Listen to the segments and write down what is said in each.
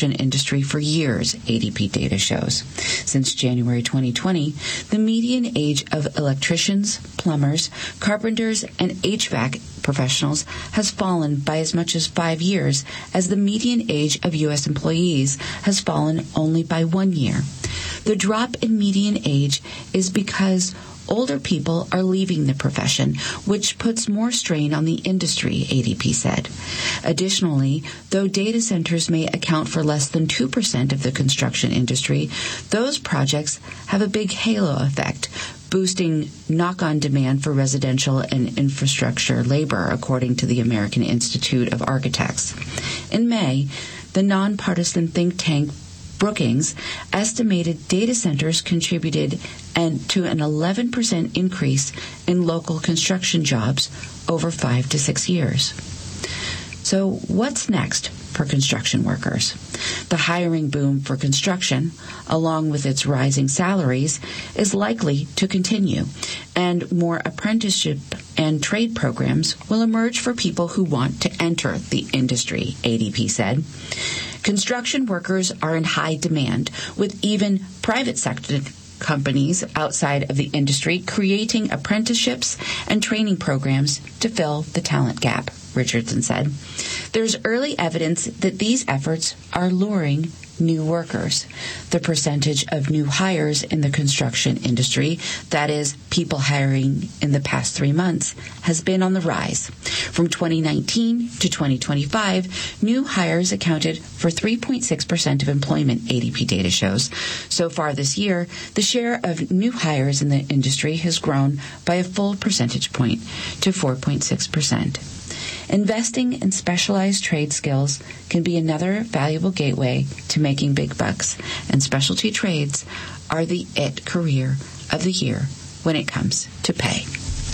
industry for years, ADP data shows. Since January 2020, the median age of electricians, plumbers, carpenters, and HVAC professionals has fallen by as much as 5 years, as the median age of U.S. employees has fallen only by 1 year. The drop in median age is because older people are leaving the profession, which puts more strain on the industry, ADP said. Additionally, though data centers may account for less than 2% of the construction industry, those projects have a big halo effect, boosting knock-on demand for residential and infrastructure labor, according to the American Institute of Architects. In May, the nonpartisan think tank Brookings estimated data centers contributed to an 11% increase in local construction jobs over 5 to 6 years. So what's next for construction workers? The hiring boom for construction, along with its rising salaries, is likely to continue, and more apprenticeship and trade programs will emerge for people who want to enter the industry, ADP said. Construction workers are in high demand, with even private sector companies outside of the industry creating apprenticeships and training programs to fill the talent gap, Richardson said. There's early evidence that these efforts are luring new workers. The percentage of new hires in the construction industry, that is, people hiring in the past 3 months, has been on the rise. From 2019 to 2025, new hires accounted for 3.6% of employment, ADP data shows. So far this year, the share of new hires in the industry has grown by a full percentage point to 4.6%. Investing in specialized trade skills can be another valuable gateway to making big bucks, and specialty trades are the it career of the year when it comes to pay.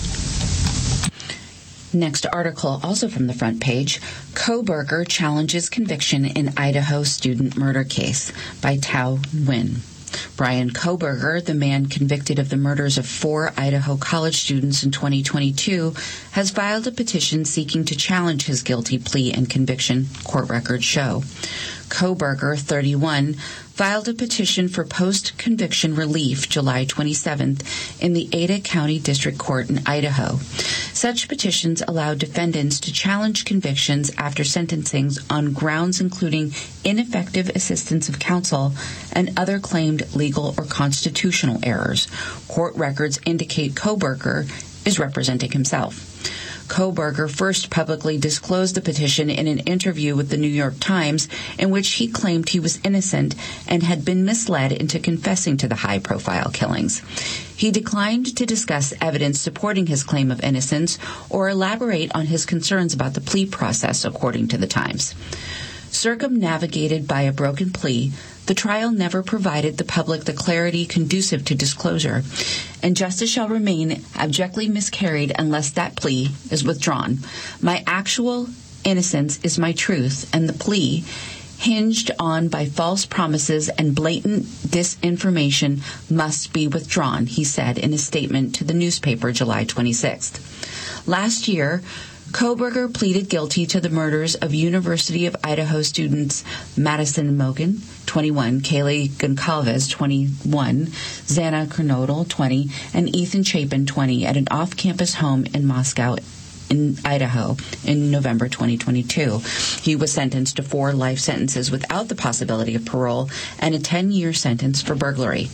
Next article, also from the front page, Kohberger challenges conviction in Idaho student murder case by Tao Nguyen. Brian Kohberger, the man convicted of the murders of 4 Idaho college students in 2022, has filed a petition seeking to challenge his guilty plea and conviction, court records show. Kohberger, 31, filed a petition for post-conviction relief July 27th in the Ada County District Court in Idaho. Such petitions allow defendants to challenge convictions after sentencing on grounds including ineffective assistance of counsel and other claimed legal or constitutional errors. Court records indicate Kohberger is representing himself. Kohberger first publicly disclosed the petition in an interview with the New York Times, in which he claimed he was innocent and had been misled into confessing to the high-profile killings. He declined to discuss evidence supporting his claim of innocence or elaborate on his concerns about the plea process, according to the Times. Circumnavigated by a broken plea, the trial never provided the public the clarity conducive to disclosure, and justice shall remain abjectly miscarried unless that plea is withdrawn. My actual innocence is my truth, and the plea, hinged on by false promises and blatant disinformation, must be withdrawn, he said in a statement to the newspaper July 26th. Last year, Kohberger pleaded guilty to the murders of University of Idaho students Madison Mogen, 21, Kaylee Goncalves, 21, Xana Kernodle, 20, and Ethan Chapin, 20, at an off-campus home in Moscow, in Idaho, in November 2022. He was sentenced to 4 life sentences without the possibility of parole and a 10-year sentence for burglary.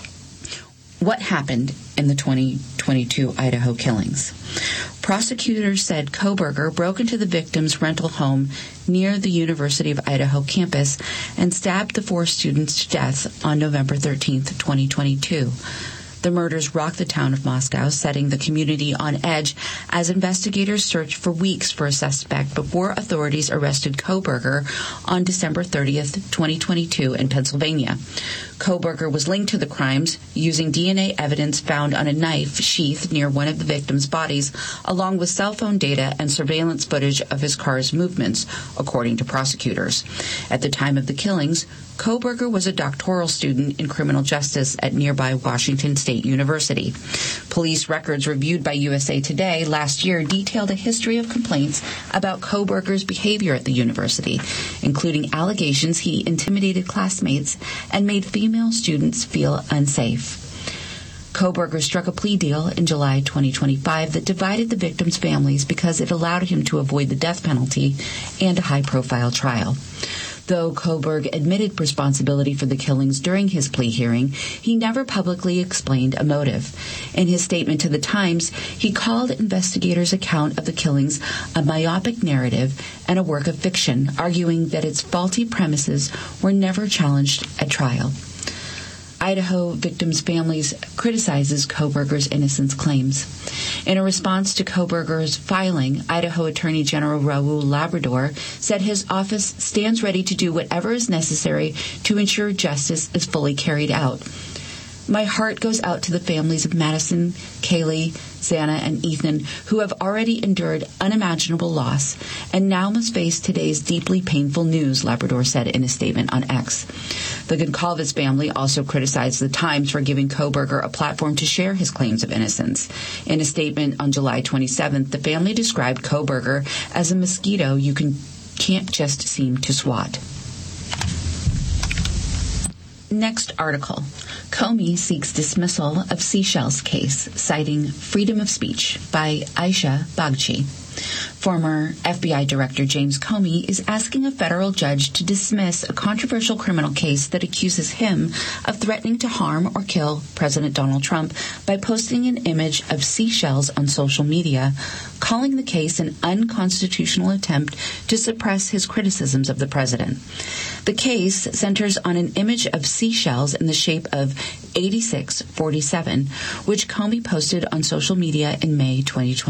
What happened in the 2022 Idaho killings? Prosecutors said Kohberger broke into the victim's rental home near the University of Idaho campus and stabbed the 4 students to death on November 13, 2022. The murders rocked the town of Moscow, setting the community on edge as investigators searched for weeks for a suspect before authorities arrested Kohberger on December 30th, 2022 in Pennsylvania. Kohberger was linked to the crimes using DNA evidence found on a knife sheath near one of the victims' bodies, along with cell phone data and surveillance footage of his car's movements, according to prosecutors. At the time of the killings, Kohberger was a doctoral student in criminal justice at nearby Washington State State University. Police records reviewed by USA Today last year detailed a history of complaints about Kohberger's behavior at the university, including allegations he intimidated classmates and made female students feel unsafe. Kohberger struck a plea deal in July 2025 that divided the victims' families because it allowed him to avoid the death penalty and a high-profile trial. Though Kohberger admitted responsibility for the killings during his plea hearing, he never publicly explained a motive. In his statement to the Times, he called investigators' account of the killings a myopic narrative and a work of fiction, arguing that its faulty premises were never challenged at trial. Idaho victims' families criticizes Kohberger's innocence claims. In a response to Kohberger's filing, Idaho Attorney General Raul Labrador said his office stands ready to do whatever is necessary to ensure justice is fully carried out. My heart goes out to the families of Madison, Kaylee, Xana, and Ethan, who have already endured unimaginable loss and now must face today's deeply painful news, Labrador said in a statement on X. The Goncalves family also criticized the Times for giving Kohberger a platform to share his claims of innocence. In a statement on July 27th, the family described Kohberger as a mosquito you can't just seem to swat. Next article. Comey seeks dismissal of Seychelles case, citing freedom of speech, by Aisha Bagchi. Former FBI Director James Comey is asking a federal judge to dismiss a controversial criminal case that accuses him of threatening to harm or kill President Donald Trump by posting an image of Seychelles on social media, calling the case an unconstitutional attempt to suppress his criticisms of the president. The case centers on an image of Seychelles in the shape of 8647, which Comey posted on social media in May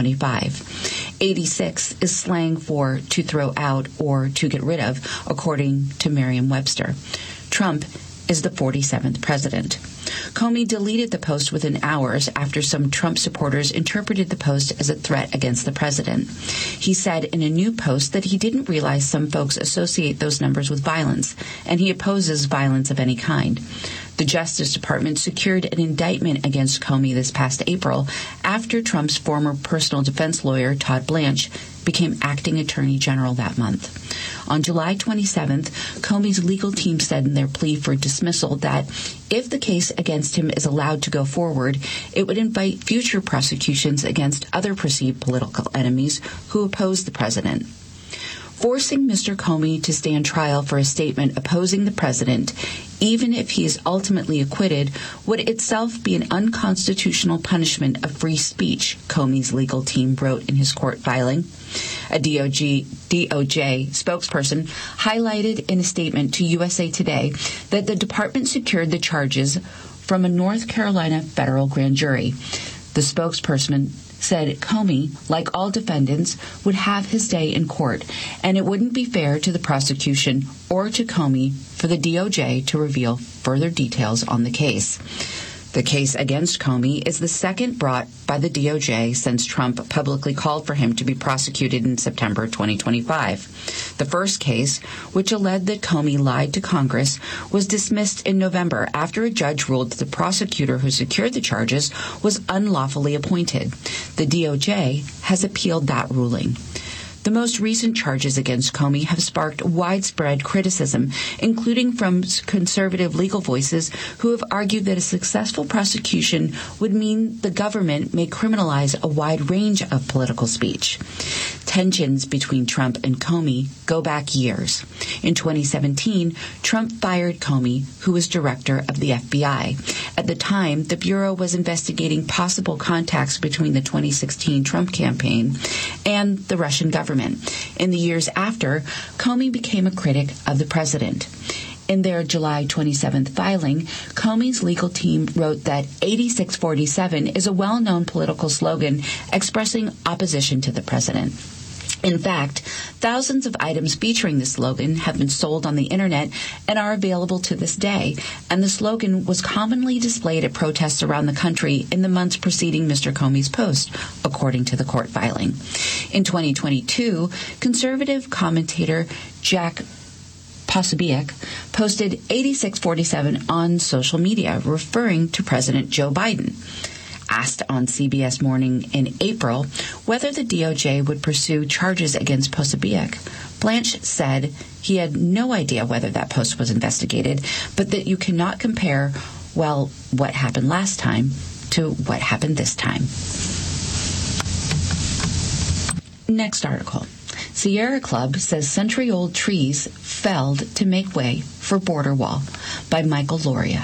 2025. 86 is slang for to throw out or to get rid of, according to Merriam-Webster. Trump is the 47th president. Comey deleted the post within hours after some Trump supporters interpreted the post as a threat against the president. He said in a new post that he didn't realize some folks associate those numbers with violence, and he opposes violence of any kind. The Justice Department secured an indictment against Comey this past April after Trump's former personal defense lawyer, Todd Blanche, became acting attorney general that month. On July 27th, Comey's legal team said in their plea for dismissal that if the case against him is allowed to go forward, it would invite future prosecutions against other perceived political enemies who oppose the president. Forcing Mr. Comey to stand trial for a statement opposing the president, even if he is ultimately acquitted, would itself be an unconstitutional punishment of free speech, Comey's legal team wrote in his court filing. A DOJ spokesperson highlighted in a statement to USA Today that the department secured the charges from a North Carolina federal grand jury. The spokesperson said Comey, like all defendants, would have his day in court, and it wouldn't be fair to the prosecution or to Comey for the DOJ to reveal further details on the case. The case against Comey is the second brought by the DOJ since Trump publicly called for him to be prosecuted in September 2025. The first case, which alleged that Comey lied to Congress, was dismissed in November after a judge ruled that the prosecutor who secured the charges was unlawfully appointed. The DOJ has appealed that ruling. The most recent charges against Comey have sparked widespread criticism, including from conservative legal voices who have argued that a successful prosecution would mean the government may criminalize a wide range of political speech. Tensions between Trump and Comey go back years. In 2017, Trump fired Comey, who was director of the FBI. At the time, the Bureau was investigating possible contacts between the 2016 Trump campaign and the Russian government. In the years after, Comey became a critic of the president. In their July 27th filing, Comey's legal team wrote that 8647 is a well-known political slogan expressing opposition to the president. In fact, thousands of items featuring the slogan have been sold on the internet and are available to this day, and the slogan was commonly displayed at protests around the country in the months preceding Mr. Comey's post, according to the court filing. In 2022, conservative commentator Jack Posobiec, posted 8647 on social media, referring to President Joe Biden. Asked on CBS Morning in April whether the DOJ would pursue charges against Posobiec, Blanche said he had no idea whether that post was investigated, but that you cannot compare, well, what happened last time to what happened this time. Next article. Sierra Club says century-old trees felled to make way for border wall, by Michael Loria.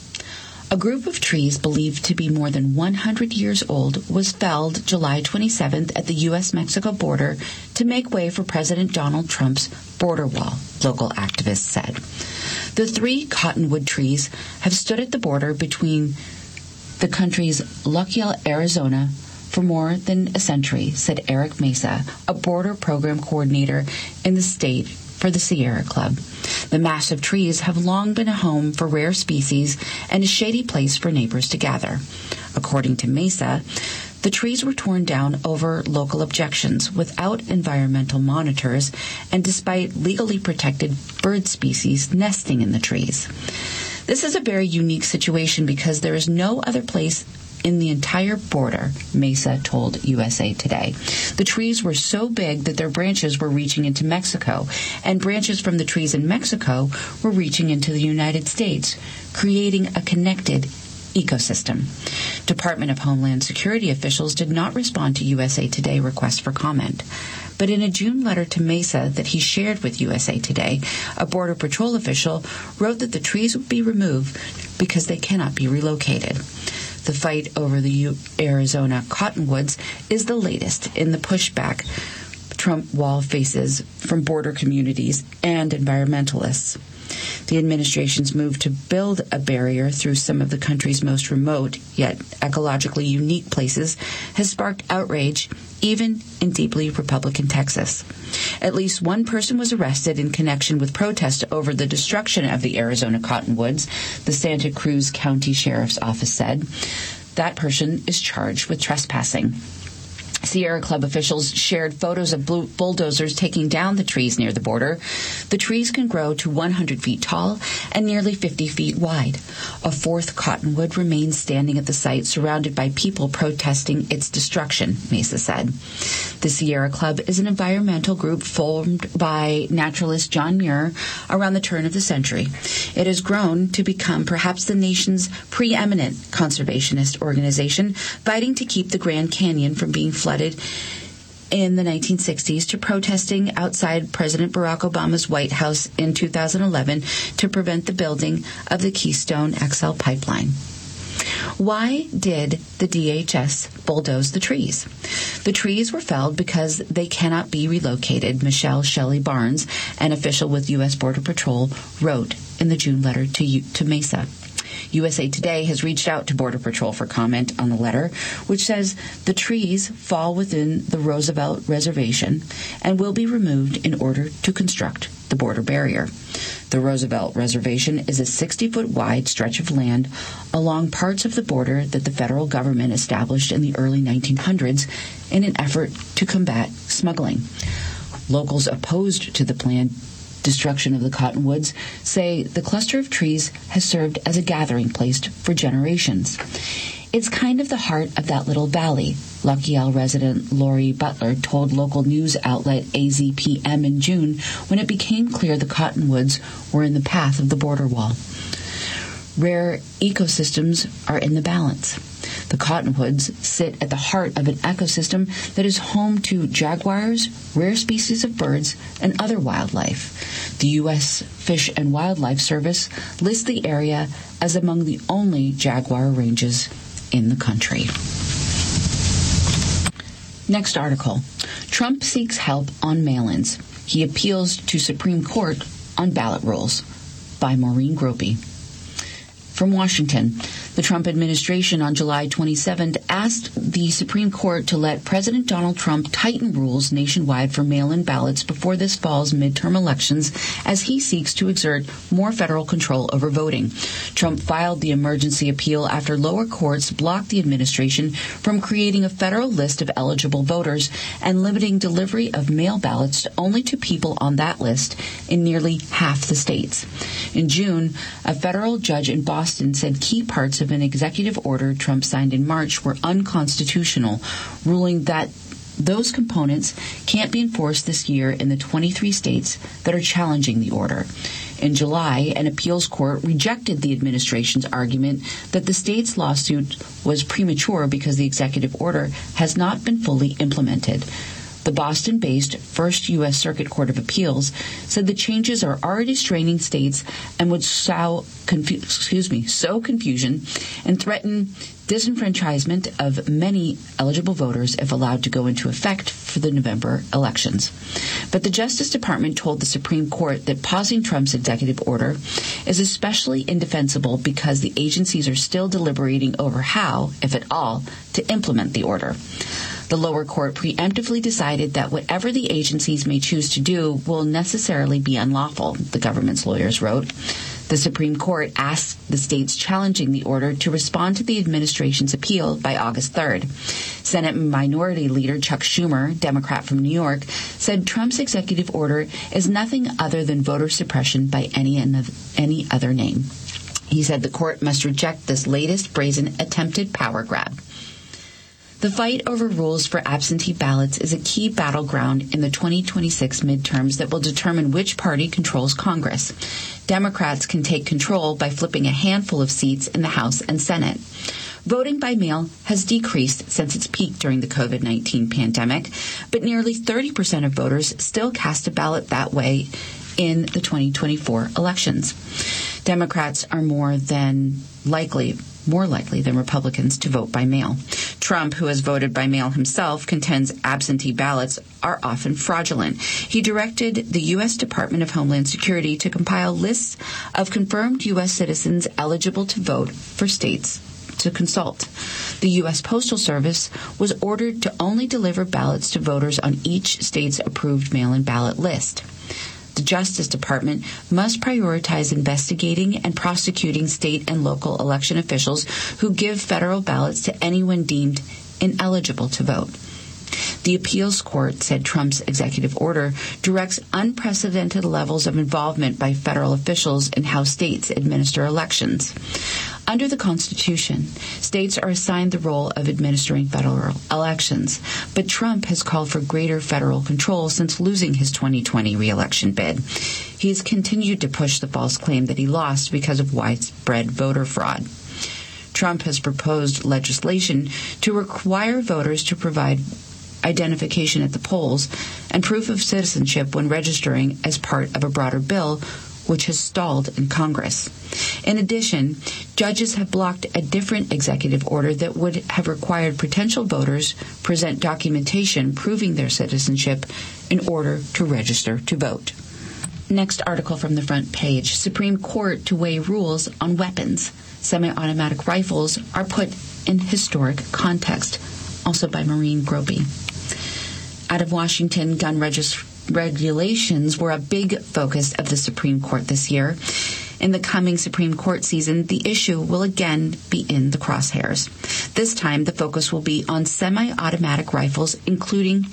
A group of trees believed to be more than 100 years old was felled July 27th at the U.S.-Mexico border to make way for President Donald Trump's border wall, local activists said. The 3 cottonwood trees have stood at the border between the country's Lochiel, Arizona, for more than a century, said Eric Mesa, a border program coordinator in the state for the Sierra Club. The massive trees have long been a home for rare species and a shady place for neighbors to gather. According to Mesa, the trees were torn down over local objections without environmental monitors and despite legally protected bird species nesting in the trees. This is a very unique situation because there is no other place in the entire border, Mesa told USA Today. The trees were so big that their branches were reaching into Mexico, and branches from the trees in Mexico were reaching into the United States, creating a connected ecosystem. Department of Homeland Security officials did not respond to USA Today requests for comment. But in a June letter to Mesa that he shared with USA Today, a Border Patrol official wrote that the trees would be removed because they cannot be relocated. The fight over the Arizona cottonwoods is the latest in the pushback Trump wall faces from border communities and environmentalists. The administration's move to build a barrier through some of the country's most remote, yet ecologically unique places has sparked outrage, even in deeply Republican Texas. At least one person was arrested in connection with protests over the destruction of the Arizona cottonwoods, the Santa Cruz County Sheriff's Office said. That person is charged with trespassing. Sierra Club officials shared photos of bulldozers taking down the trees near the border. The trees can grow to 100 feet tall and nearly 50 feet wide. A 4th cottonwood remains standing at the site, surrounded by people protesting its destruction, Mesa said. The Sierra Club is an environmental group formed by naturalist John Muir around the turn of the century. It has grown to become perhaps the nation's preeminent conservationist organization, fighting to keep the Grand Canyon from being flooded in the 1960s to protesting outside President Barack Obama's White House in 2011 to prevent the building of the Keystone XL pipeline. Why did the DHS bulldoze the trees? The trees were felled because they cannot be relocated, Michelle Shelley Barnes, an official with U.S. Border Patrol, wrote in the June letter to Mesa. USA Today has reached out to Border Patrol for comment on the letter, which says the trees fall within the Roosevelt Reservation and will be removed in order to construct the border barrier. The Roosevelt Reservation is a 60-foot wide stretch of land along parts of the border that the federal government established in the early 1900s in an effort to combat smuggling. Locals opposed to the planned destruction of the cottonwoods say the cluster of trees has served as a gathering place for generations. It's kind of the heart of that little valley, Lochiel resident Lori Butler told local news outlet AZPM in June when it became clear the cottonwoods were in the path of the border wall. Rare ecosystems are in the balance. The cottonwoods sit at the heart of an ecosystem that is home to jaguars, rare species of birds, and other wildlife. The U.S. Fish and Wildlife Service lists the area as among the only jaguar ranges in the country. Next article. Trump seeks help on mail-ins. He appeals to Supreme Court on ballot rules, by Maureen Gropey. From Washington, The Trump administration on July 27th asked the Supreme Court to let President Donald Trump tighten rules nationwide for mail-in ballots before this fall's midterm elections as he seeks to exert more federal control over voting. Trump filed the emergency appeal after lower courts blocked the administration from creating a federal list of eligible voters and limiting delivery of mail ballots only to people on that list in nearly half the states. In June, a federal judge in Boston said key parts of an executive order Trump signed in March were unconstitutional, ruling that those components can't be enforced this year in the 23 states that are challenging the order. In July, an appeals court rejected the administration's argument that the state's lawsuit was premature because the executive order has not been fully implemented. The Boston-based First U.S. Circuit Court of Appeals said the changes are already straining states and would sow confusion and threaten disenfranchisement of many eligible voters if allowed to go into effect for the November elections. But the Justice Department told the Supreme Court that pausing Trump's executive order is especially indefensible because the agencies are still deliberating over how, if at all, to implement the order. The lower court preemptively decided that whatever the agencies may choose to do will necessarily be unlawful, the government's lawyers wrote. The Supreme Court asked the states challenging the order to respond to the administration's appeal by August 3rd. Senate Minority Leader Chuck Schumer, Democrat from New York, said Trump's executive order is nothing other than voter suppression by any other name. He said the court must reject this latest brazen attempted power grab. The fight over rules for absentee ballots is a key battleground in the 2026 midterms that will determine which party controls Congress. Democrats can take control by flipping a handful of seats in the House and Senate. Voting by mail has decreased since its peak during the COVID-19 pandemic, but nearly 30% of voters still cast a ballot that way in the 2024 elections. Democrats are more likely than Republicans to vote by mail. Trump, who has voted by mail himself, contends absentee ballots are often fraudulent. He directed the U.S. Department of Homeland Security to compile lists of confirmed U.S. citizens eligible to vote for states to consult. The U.S. Postal Service was ordered to only deliver ballots to voters on each state's approved mail-in ballot list. The Justice Department must prioritize investigating and prosecuting state and local election officials who give federal ballots to anyone deemed ineligible to vote. The appeals court said Trump's executive order directs unprecedented levels of involvement by federal officials in how states administer elections. Under the Constitution, states are assigned the role of administering federal elections, but Trump has called for greater federal control since losing his 2020 re-election bid. He has continued to push the false claim that he lost because of widespread voter fraud. Trump has proposed legislation to require voters to provide identification at the polls and proof of citizenship when registering as part of a broader bill, which has stalled in Congress. In addition, judges have blocked a different executive order that would have required potential voters present documentation proving their citizenship in order to register to vote. Next article from the front page, Supreme Court to weigh rules on weapons. Semi-automatic rifles are put in historic context, also by Maureen Groby. Out of Washington, gun regulations were a big focus of the Supreme Court this year. In the coming Supreme Court season, the issue will again be in the crosshairs. This time, the focus will be on semi-automatic rifles, including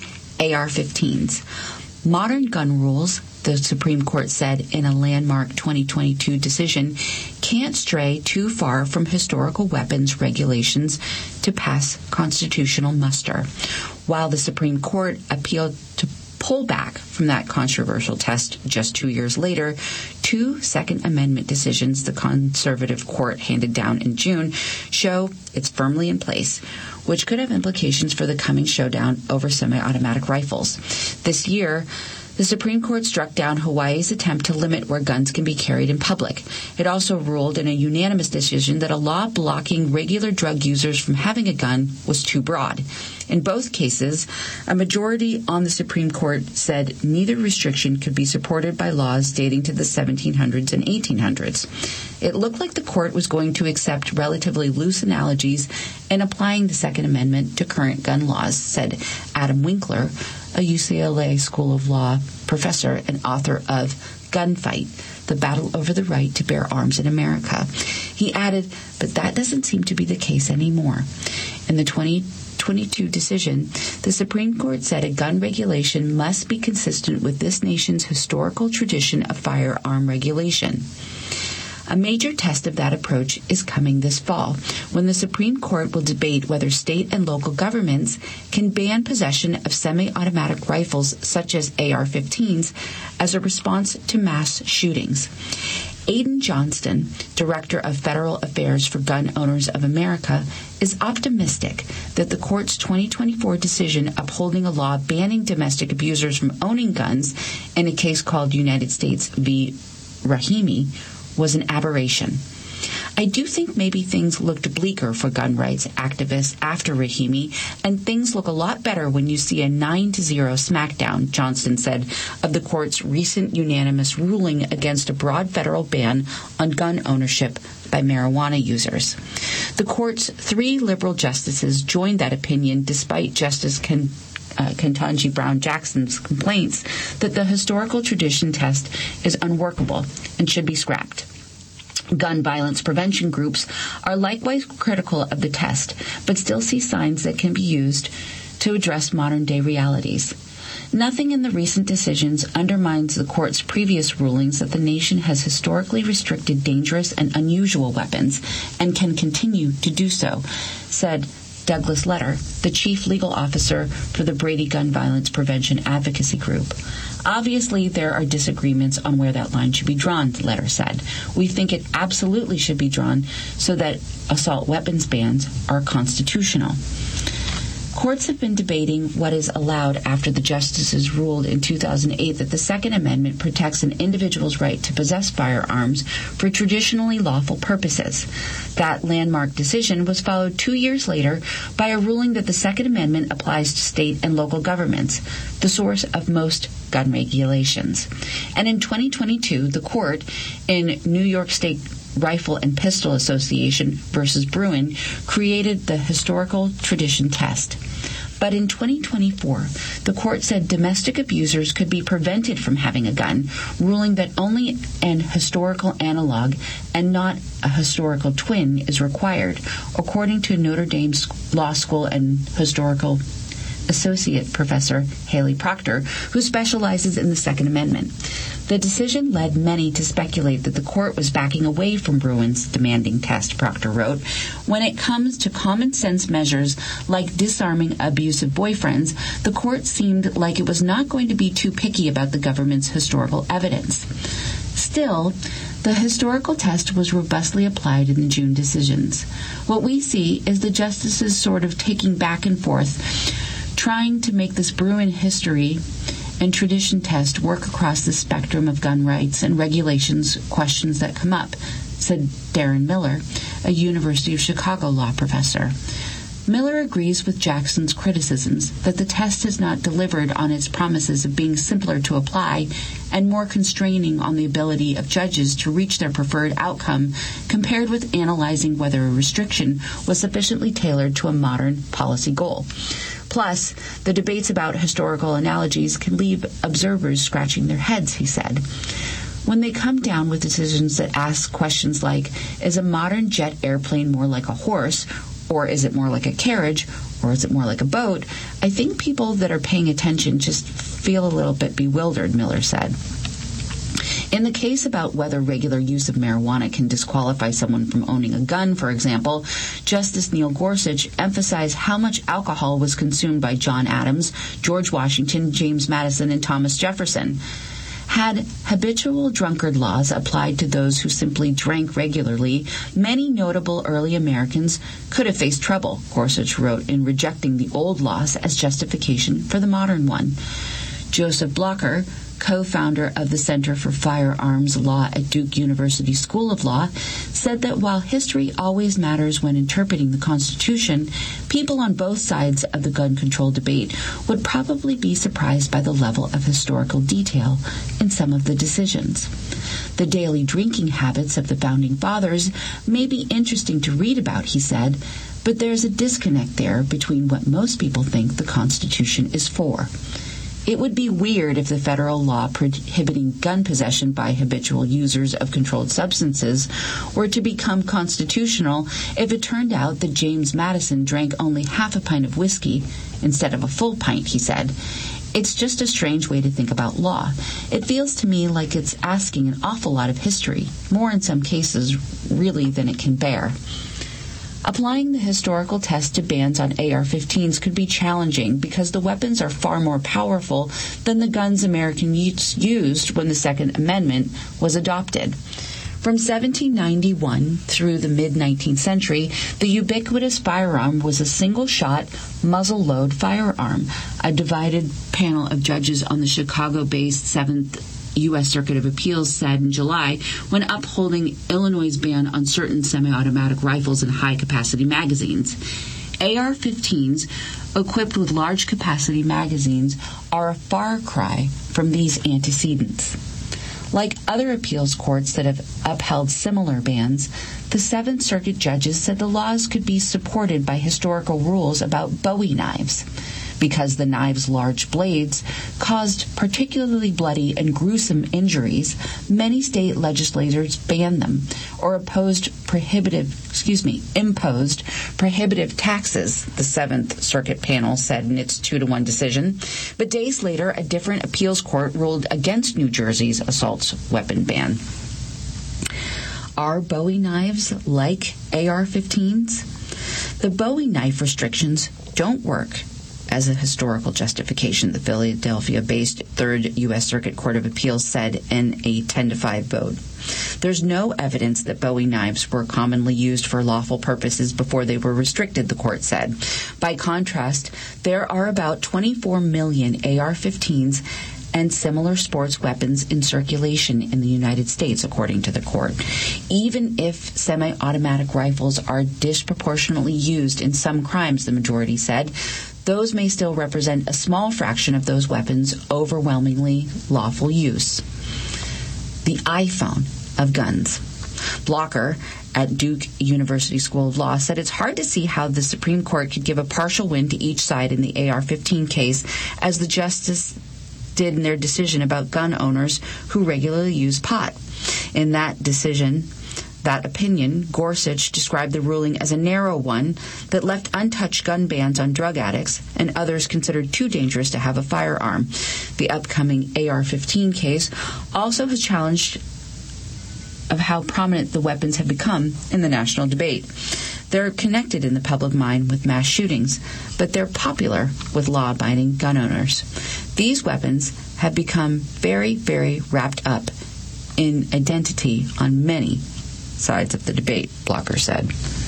AR-15s. Modern gun rules, the Supreme Court said in a landmark 2022 decision, can't stray too far from historical weapons regulations to pass constitutional muster. While the Supreme Court appealed to pull back from that controversial test just 2 years later, 2 Second Amendment decisions the conservative court handed down in June show it's firmly in place, which could have implications for the coming showdown over semi-automatic rifles. This year, the Supreme Court struck down Hawaii's attempt to limit where guns can be carried in public. It also ruled in a unanimous decision that a law blocking regular drug users from having a gun was too broad. In both cases, a majority on the Supreme Court said neither restriction could be supported by laws dating to the 1700s and 1800s. It looked like the court was going to accept relatively loose analogies in applying the Second Amendment to current gun laws, said Adam Winkler, a UCLA School of Law professor and author of Gunfight, The Battle Over the Right to Bear Arms in America. He added, but that doesn't seem to be the case anymore. In the 2022 decision, the Supreme Court said a gun regulation must be consistent with this nation's historical tradition of firearm regulation. A major test of that approach is coming this fall, when the Supreme Court will debate whether state and local governments can ban possession of semi-automatic rifles such as AR-15s as a response to mass shootings. Aidan Johnston, Director of Federal Affairs for Gun Owners of America, is optimistic that the court's 2024 decision upholding a law banning domestic abusers from owning guns in a case called United States v. Rahimi was an aberration. I do think maybe things looked bleaker for gun rights activists after Rahimi, and things look a lot better when you see a 9-0 smackdown, Johnston said, of the court's recent unanimous ruling against a broad federal ban on gun ownership by marijuana users. The court's 3 liberal justices joined that opinion despite Justice Ketanji Brown Jackson's complaints that the historical tradition test is unworkable and should be scrapped. Gun violence prevention groups are likewise critical of the test, but still see signs that can be used to address modern-day realities. Nothing in the recent decisions undermines the court's previous rulings that the nation has historically restricted dangerous and unusual weapons and can continue to do so, said Douglas Letter, the chief legal officer for the Brady Gun Violence Prevention Advocacy Group. Obviously, there are disagreements on where that line should be drawn, the letter said. We think it absolutely should be drawn so that assault weapons bans are constitutional. Courts have been debating what is allowed after the justices ruled in 2008 that the Second Amendment protects an individual's right to possess firearms for traditionally lawful purposes. That landmark decision was followed 2 years later by a ruling that the Second Amendment applies to state and local governments, the source of most gun regulations. And in 2022, the court in New York State Rifle and Pistol Association versus Bruin created the historical tradition test. But in 2024, the court said domestic abusers could be prevented from having a gun, ruling that only an historical analog and not a historical twin is required, according to Notre Dame Law School and historical associate professor Haley Proctor, who specializes in the Second Amendment. The decision led many to speculate that the court was backing away from Bruin's demanding test, Proctor wrote. When it comes to common sense measures like disarming abusive boyfriends, the court seemed like it was not going to be too picky about the government's historical evidence. Still, the historical test was robustly applied in the June decisions. What we see is the justices sort of taking back and forth, trying to make this Bruin history and tradition test work across the spectrum of gun rights and regulations questions that come up, said Darren Miller, a University of Chicago law professor. Miller agrees with Jackson's criticisms that the test has not delivered on its promises of being simpler to apply and more constraining on the ability of judges to reach their preferred outcome compared with analyzing whether a restriction was sufficiently tailored to a modern policy goal. Plus, the debates about historical analogies can leave observers scratching their heads, he said. When they come down with decisions that ask questions like, is a modern jet airplane more like a horse, or is it more like a carriage, or is it more like a boat, I think people that are paying attention just feel a little bit bewildered, Miller said. In the case about whether regular use of marijuana can disqualify someone from owning a gun, for example, Justice Neil Gorsuch emphasized how much alcohol was consumed by John Adams, George Washington, James Madison, and Thomas Jefferson. Had habitual drunkard laws applied to those who simply drank regularly, many notable early Americans could have faced trouble, Gorsuch wrote, in rejecting the old laws as justification for the modern one. Joseph Blocher, co-founder of the Center for Firearms Law at Duke University School of Law, said that while history always matters when interpreting the Constitution, people on both sides of the gun control debate would probably be surprised by the level of historical detail in some of the decisions. The daily drinking habits of the Founding Fathers may be interesting to read about, he said, but there's a disconnect there between what most people think the Constitution is for. It would be weird if the federal law prohibiting gun possession by habitual users of controlled substances were to become constitutional if it turned out that James Madison drank only half a pint of whiskey instead of a full pint, he said. It's just a strange way to think about law. It feels to me like it's asking an awful lot of history, more in some cases, really, than it can bear. Applying the historical test to bans on AR-15s could be challenging because the weapons are far more powerful than the guns Americans used when the Second Amendment was adopted. From 1791 through the mid-19th century, the ubiquitous firearm was a single-shot, muzzle-load firearm. A divided panel of judges on the Chicago-based 7th U.S. Circuit of Appeals said in July, when upholding Illinois' ban on certain semi-automatic rifles and high-capacity magazines. AR-15s, equipped with large-capacity magazines, are a far cry from these antecedents. Like other appeals courts that have upheld similar bans, the Seventh Circuit judges said the laws could be supported by historical rules about Bowie knives. Because the knives' large blades caused particularly bloody and gruesome injuries, many state legislators banned them or imposed prohibitive taxes, the Seventh Circuit panel said in its 2-1 decision. But days later, a different appeals court ruled against New Jersey's assault weapon ban. Are Bowie knives like AR-15s? The Bowie knife restrictions don't work as a historical justification, the Philadelphia-based Third U.S. Circuit Court of Appeals said in a 10-5 vote. There's no evidence that Bowie knives were commonly used for lawful purposes before they were restricted, the court said. By contrast, there are about 24 million AR-15s and similar sports weapons in circulation in the United States, according to the court. Even if semi-automatic rifles are disproportionately used in some crimes, the majority said, those may still represent a small fraction of those weapons' overwhelmingly lawful use. The iPhone of guns. Blocker at Duke University School of Law said it's hard to see how the Supreme Court could give a partial win to each side in the AR-15 case, as the justice did in their decision about gun owners who regularly use pot. In that decision, that opinion, Gorsuch described the ruling as a narrow one that left untouched gun bans on drug addicts and others considered too dangerous to have a firearm. The upcoming AR-15 case also has challenged of how prominent the weapons have become in the national debate. They're connected in the public mind with mass shootings, but they're popular with law-abiding gun owners. These weapons have become very, very wrapped up in identity on many sides of the debate, Blocker said.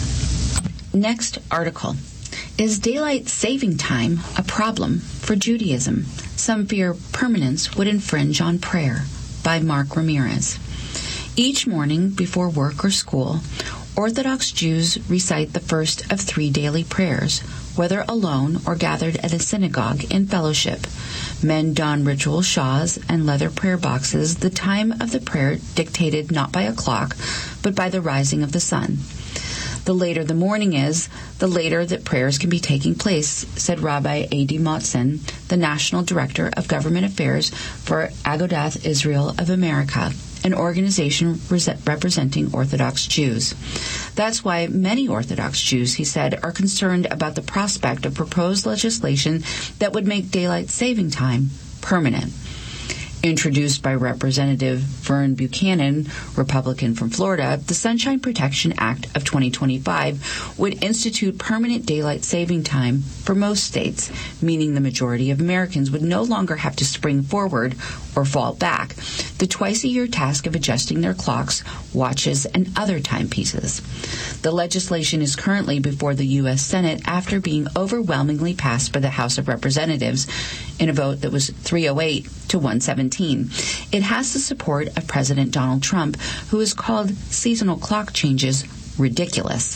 Next article. Is daylight saving time a problem for Judaism? Some fear permanence would infringe on prayer, by Mark Ramirez. Each morning before work or school, Orthodox Jews recite the first of 3 daily prayers, whether alone or gathered at a synagogue in fellowship. Men don ritual shawls and leather prayer boxes, the time of the prayer dictated not by a clock, but by the rising of the sun. The later the morning is, the later that prayers can be taking place, said Rabbi A.D. Motzen, the National Director of Government Affairs for Agudath Israel of America, an organization representing Orthodox Jews. That's why many Orthodox Jews, he said, are concerned about the prospect of proposed legislation that would make daylight saving time permanent. Introduced by Representative Vern Buchanan, Republican from Florida, the Sunshine Protection Act of 2025 would institute permanent daylight saving time for most states, meaning the majority of Americans would no longer have to spring forward or fall back the twice-a-year task of adjusting their clocks, watches, and other timepieces. The legislation is currently before the U.S. Senate after being overwhelmingly passed by the House of Representatives in a vote that was 308 to 117. It has the support of President Donald Trump, who has called seasonal clock changes ridiculous.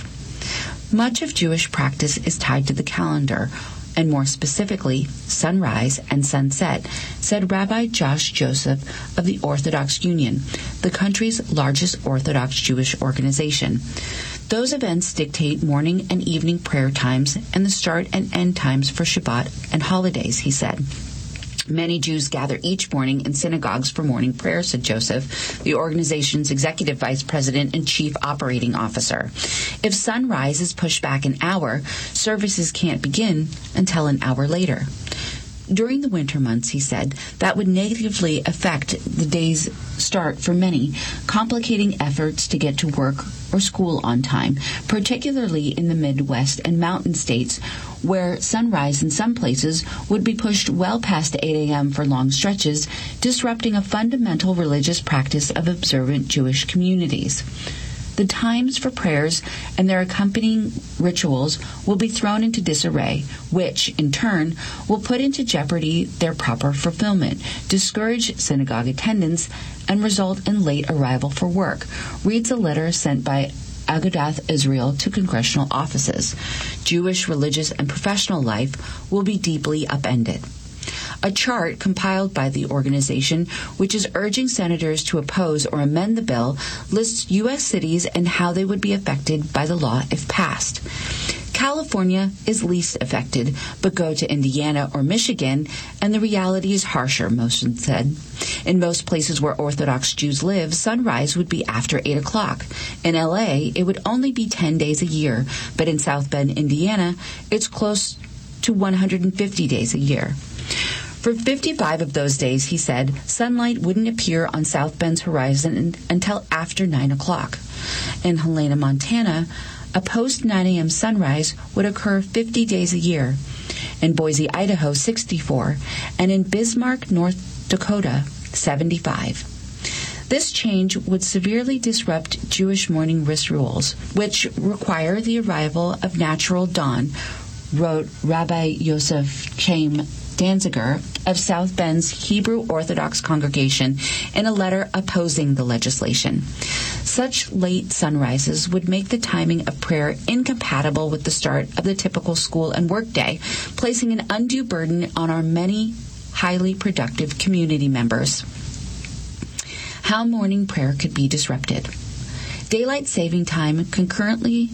Much of Jewish practice is tied to the calendar, and more specifically, sunrise and sunset, said Rabbi Josh Joseph of the Orthodox Union, the country's largest Orthodox Jewish organization. Those events dictate morning and evening prayer times and the start and end times for Shabbat and holidays, he said. Many Jews gather each morning in synagogues for morning prayer, said Joseph, the organization's executive vice president and chief operating officer. If sunrise is pushed back an hour, services can't begin until an hour later. During the winter months, he said, that would negatively affect the day's start for many, complicating efforts to get to work or school on time, particularly in the Midwest and mountain states, where sunrise in some places would be pushed well past 8 a.m. for long stretches, disrupting a fundamental religious practice of observant Jewish communities. The times for prayers and their accompanying rituals will be thrown into disarray, which, in turn, will put into jeopardy their proper fulfillment, discourage synagogue attendance, and result in late arrival for work, reads a letter sent by Agudath Israel to congressional offices. Jewish religious and professional life will be deeply upended. A chart compiled by the organization, which is urging senators to oppose or amend the bill, lists U.S. cities and how they would be affected by the law if passed. California is least affected, but go to Indiana or Michigan, and the reality is harsher, Mosen said. In most places where Orthodox Jews live, sunrise would be after 8 o'clock. In L.A., it would only be 10 days a year, but in South Bend, Indiana, it's close to 150 days a year. For 55 of those days, he said, sunlight wouldn't appear on South Bend's horizon until after 9 o'clock. In Helena, Montana, a post-9 a.m. sunrise would occur 50 days a year. In Boise, Idaho, 64, and in Bismarck, North Dakota, 75. This change would severely disrupt Jewish morning rituals, which require the arrival of natural dawn, wrote Rabbi Yosef Chaim Danziger of South Bend's Hebrew Orthodox congregation in a letter opposing the legislation. Such late sunrises would make the timing of prayer incompatible with the start of the typical school and work day, placing an undue burden on our many highly productive community members. How morning prayer could be disrupted. Daylight saving time currently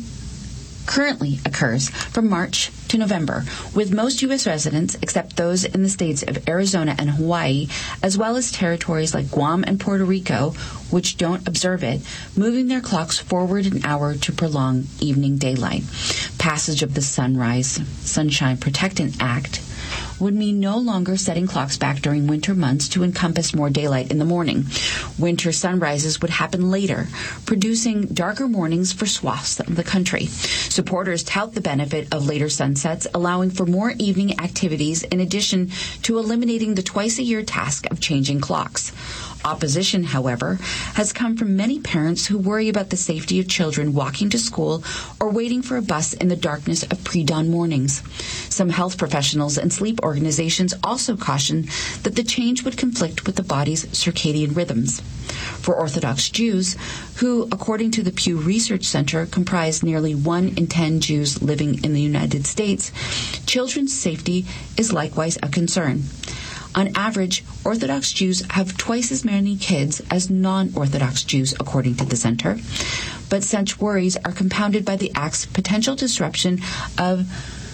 occurs from March to November, with most U.S. residents, except those in the states of Arizona and Hawaii, as well as territories like Guam and Puerto Rico, which don't observe it, moving their clocks forward an hour to prolong evening daylight. Passage of the Sunshine Protectant Act would mean no longer setting clocks back during winter months to encompass more daylight in the morning. Winter sunrises would happen later, producing darker mornings for swaths of the country. Supporters tout the benefit of later sunsets, allowing for more evening activities in addition to eliminating the twice-a-year task of changing clocks. Opposition, however, has come from many parents who worry about the safety of children walking to school or waiting for a bus in the darkness of pre-dawn mornings. Some health professionals and sleep organizations also caution that the change would conflict with the body's circadian rhythms. For Orthodox Jews, who, according to the Pew Research Center, comprise nearly 1 in 10 Jews living in the United States, children's safety is likewise a concern. On average, Orthodox Jews have twice as many kids as non-Orthodox Jews, according to the center. But such worries are compounded by the act's potential disruption of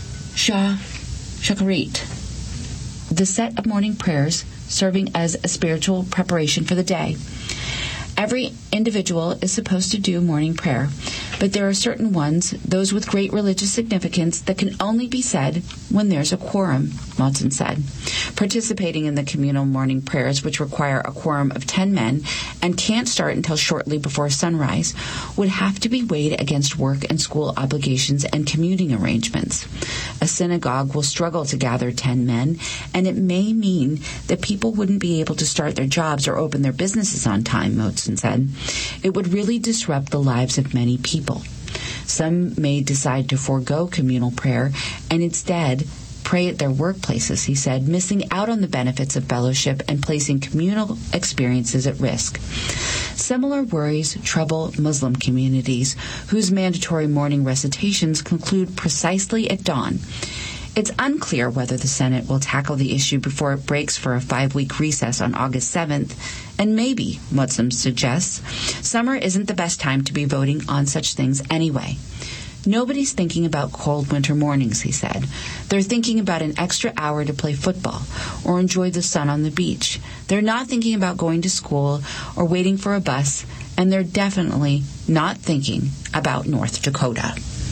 Shacharit, the set of morning prayers serving as a spiritual preparation for the day. Every individual is supposed to do morning prayer, but there are certain ones, those with great religious significance, that can only be said when there's a quorum, Motzen said. Participating in the communal morning prayers, which require a quorum of 10 men and can't start until shortly before sunrise, would have to be weighed against work and school obligations and commuting arrangements. A synagogue will struggle to gather 10 men, and it may mean that people wouldn't be able to start their jobs or open their businesses on time, Motzen said. It would really disrupt the lives of many people. Some may decide to forego communal prayer and instead pray at their workplaces, he said, missing out on the benefits of fellowship and placing communal experiences at risk. Similar worries trouble Muslim communities, whose mandatory morning recitations conclude precisely at dawn. It's unclear whether the Senate will tackle the issue before it breaks for a 5-week recess on August 7th, and maybe, Motzen suggests, summer isn't the best time to be voting on such things anyway. Nobody's thinking about cold winter mornings, he said. They're thinking about an extra hour to play football or enjoy the sun on the beach. They're not thinking about going to school or waiting for a bus, and they're definitely not thinking about North Dakota.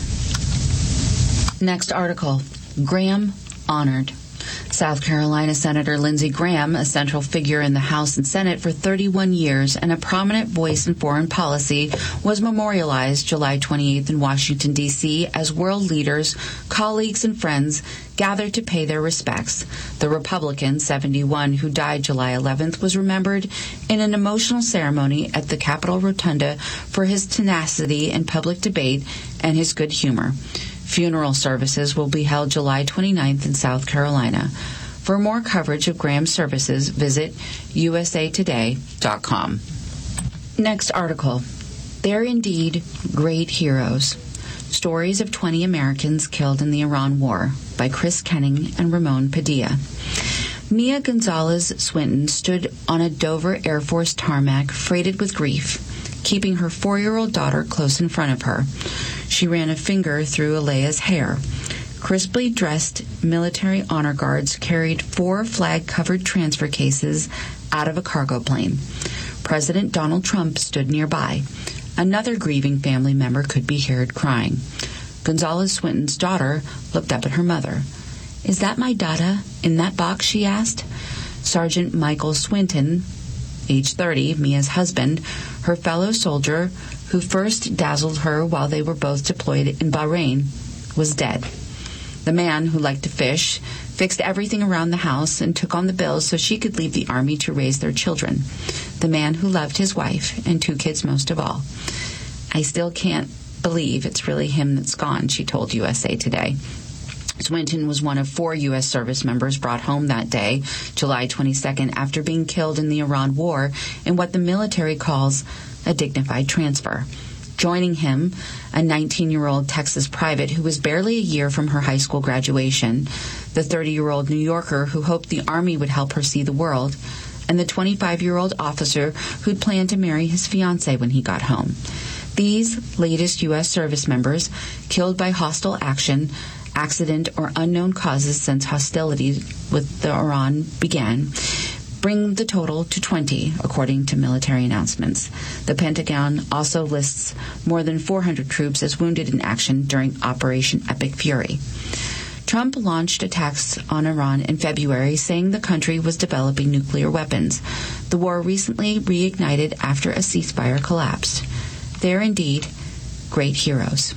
Next article. Graham honored. South Carolina Senator Lindsey Graham, a central figure in the House and Senate for 31 years and a prominent voice in foreign policy, was memorialized July 28th in Washington, D.C. as world leaders, colleagues, and friends gathered to pay their respects. The Republican, 71, who died July 11th, was remembered in an emotional ceremony at the Capitol Rotunda for his tenacity in public debate and his good humor. Funeral services will be held July 29th in South Carolina. For more coverage of Graham's services, visit usatoday.com. Next article. They're indeed great heroes. Stories of 20 Americans killed in the Iran War by Chris Kenning and Ramon Padilla. Mia Gonzalez Swinton stood on a Dover Air Force tarmac freighted with grief, keeping her 4-year-old daughter close in front of her. She ran a finger through Alea's hair. Crisply dressed military honor guards carried 4 flag-covered transfer cases out of a cargo plane. President Donald Trump stood nearby. Another grieving family member could be heard crying. Gonzalez Swinton's daughter looked up at her mother. "Is that my Dada in that box?" she asked. Sergeant Michael Swinton, age 30, Mia's husband, her fellow soldier who first dazzled her while they were both deployed in Bahrain, was dead. The man who liked to fish fixed everything around the house and took on the bills so she could leave the Army to raise their children. The man who loved his wife and 2 kids most of all. "I still can't believe it's really him that's gone," she told USA Today. Swinton was one of 4 U.S. service members brought home that day, July 22nd, after being killed in the Iran War in what the military calls a dignified transfer. Joining him, a 19-year-old Texas private who was barely a year from her high school graduation, the 30-year-old New Yorker who hoped the Army would help her see the world, and the 25-year-old officer who'd planned to marry his fiancée when he got home. These latest U.S. service members, killed by hostile action, accident, or unknown causes since hostilities with Iran began, bring the total to 20, according to military announcements. The Pentagon also lists more than 400 troops as wounded in action during Operation Epic Fury. Trump launched attacks on Iran in February, saying the country was developing nuclear weapons. The war recently reignited after a ceasefire collapsed. They're indeed great heroes.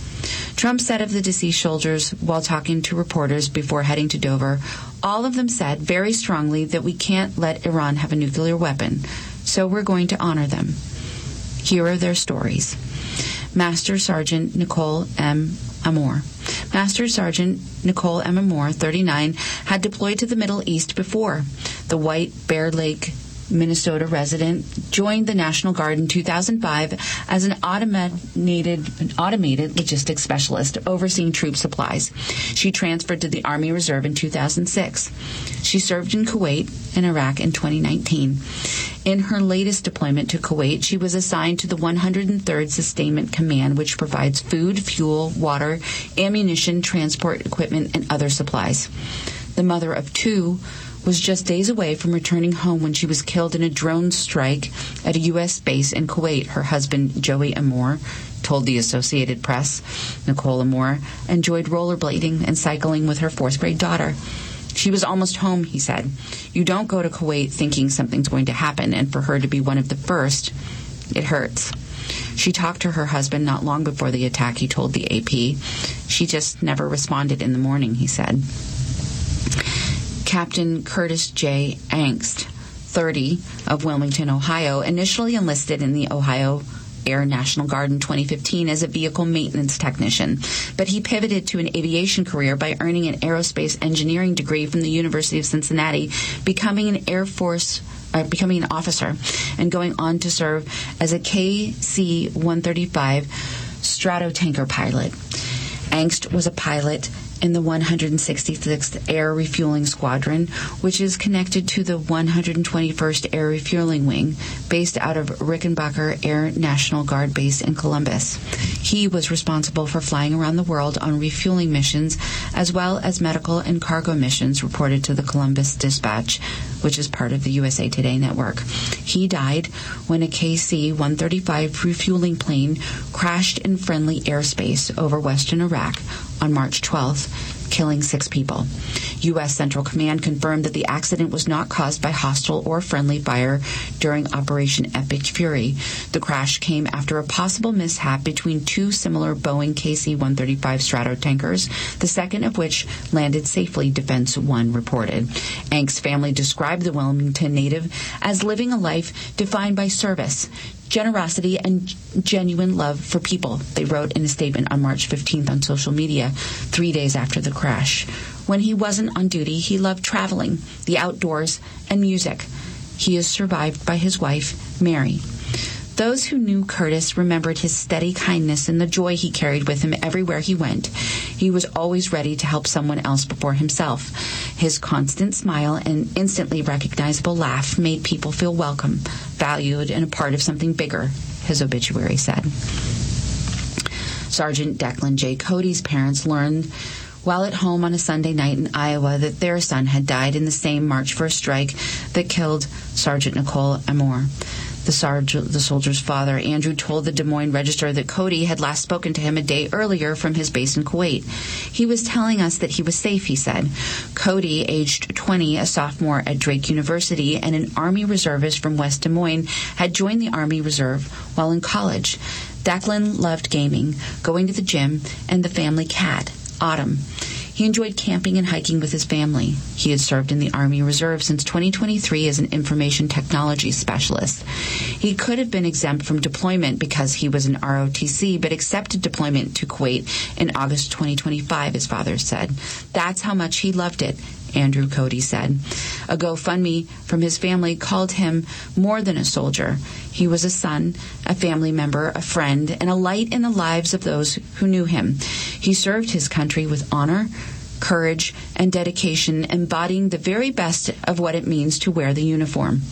Trump said of the deceased soldiers while talking to reporters before heading to Dover, all of them said very strongly that we can't let Iran have a nuclear weapon, so we're going to honor them. Here are their stories. Master Sergeant Nicole M. Amor. Master Sergeant Nicole M. Amor, 39, had deployed to the Middle East before. The White Bear Lake, Minnesota resident, joined the National Guard in 2005 as an automated logistics specialist overseeing troop supplies. She transferred to the Army Reserve in 2006. She served in Kuwait and Iraq in 2019. In her latest deployment to Kuwait, she was assigned to the 103rd Sustainment Command, which provides food, fuel, water, ammunition, transport equipment, and other supplies. The mother of 2, was just days away from returning home when she was killed in a drone strike at a U.S. base in Kuwait. Her husband, Joey Amor, told the Associated Press. Nicole Amor enjoyed rollerblading and cycling with her fourth-grade daughter. She was almost home, he said. You don't go to Kuwait thinking something's going to happen, and for her to be one of the first, it hurts. She talked to her husband not long before the attack, he told the AP. She just never responded in the morning, he said. Captain Curtis J. Angst, 30, of Wilmington, Ohio, initially enlisted in the Ohio Air National Guard in 2015 as a vehicle maintenance technician, but he pivoted to an aviation career by earning an aerospace engineering degree from the University of Cincinnati, becoming an officer, and going on to serve as a KC-135 Stratotanker pilot. Angst was a pilot in the 166th Air Refueling Squadron, which is connected to the 121st Air Refueling Wing, based out of Rickenbacker Air National Guard Base in Columbus. He was responsible for flying around the world on refueling missions, as well as medical and cargo missions, reported to the Columbus Dispatch, which is part of the USA Today network. He died when a KC-135 refueling plane crashed in friendly airspace over western Iraq on March 12th, killing 6 people. U.S. Central Command confirmed that the accident was not caused by hostile or friendly fire during Operation Epic Fury. The crash came after a possible mishap between 2 similar Boeing KC-135 Stratotankers, the second of which landed safely, Defense One reported. Angst's family described the Wilmington native as living a life defined by service, generosity, and genuine love for people, they wrote in a statement on March 15th on social media, 3 days after the crash. When he wasn't on duty, he loved traveling, the outdoors, and music. He is survived by his wife, Mary. Those who knew Curtis remembered his steady kindness and the joy he carried with him everywhere he went. He was always ready to help someone else before himself. His constant smile and instantly recognizable laugh made people feel welcome, valued, and a part of something bigger, his obituary said. Sergeant Declan J. Cody's parents learned while at home on a Sunday night in Iowa that their son had died in the same March 1st strike that killed Sergeant Nicole Amor. The soldier's father, Andrew, told the Des Moines Register that Cody had last spoken to him a day earlier from his base in Kuwait. He was telling us that he was safe, he said. Cody, aged 20, a sophomore at Drake University and an Army reservist from West Des Moines, had joined the Army Reserve while in college. Declan loved gaming, going to the gym, and the family cat, Autumn. He enjoyed camping and hiking with his family. He had served in the Army Reserve since 2023 as an information technology specialist. He could have been exempt from deployment because he was an ROTC, but accepted deployment to Kuwait in August 2025, his father said. That's how much he loved it, Andrew Cody said. A GoFundMe from his family called him more than a soldier. He was a son, a family member, a friend, and a light in the lives of those who knew him. He served his country with honor, courage, and dedication, embodying the very best of what it means to wear the uniform.